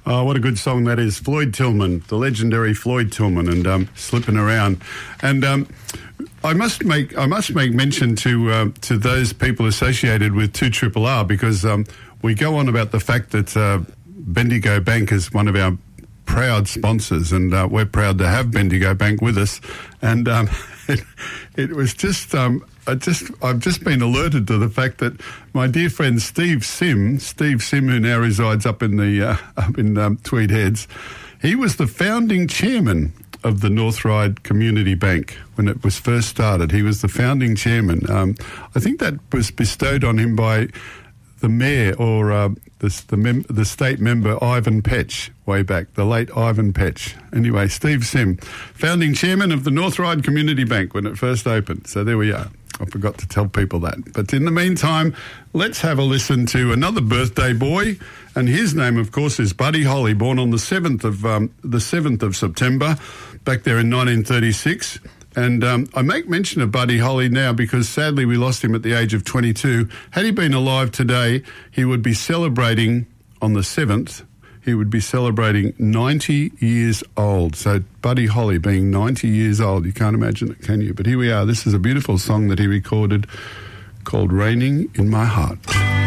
Oh, what a good song that is. Floyd Tillman, the legendary Floyd Tillman, and Slipping Around. And I must make mention to those people associated with 2RRR because we go on about the fact that Bendigo Bank is one of our proud sponsors, and we're proud to have Bendigo Bank with us. And it was just I've just been alerted to the fact that my dear friend Steve Sim, who now resides up in Tweed Heads, he was the founding chairman of the North Ryde Community Bank when it was first started. He was the founding chairman. I think that was bestowed on him by the mayor or the state member Ivan Petch way back, the late Ivan Petch. Anyway, Steve Sim, founding chairman of the North Ryde Community Bank when it first opened. So there we are. I forgot to tell people that. But in the meantime, let's have a listen to another birthday boy, and his name, of course, is Buddy Holly, born on the 7th of September, back there in 1936. And I make mention of Buddy Holly now because sadly we lost him at the age of 22. Had he been alive today, he would be celebrating on the 7th. He would be celebrating 90 years old. So Buddy Holly being 90 years old, you can't imagine it, can you? But here we are. This is a beautiful song that he recorded called Raining in My Heart.